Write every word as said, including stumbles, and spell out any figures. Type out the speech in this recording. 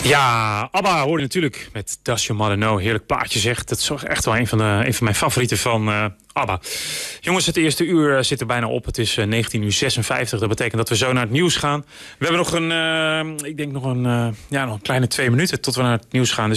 Ja, ABBA hoorde natuurlijk met Does Your Mother Know. Heerlijk plaatje zegt. Dat is echt wel een van, de, een van mijn favorieten van uh, ABBA. Jongens, het eerste uur zit er bijna op. Het is uh, negentien uur zesenvijftig. Dat betekent dat we zo naar het nieuws gaan. We hebben nog een, uh, ik denk nog een, uh, ja, nog een kleine twee minuten tot we naar het nieuws gaan. Dus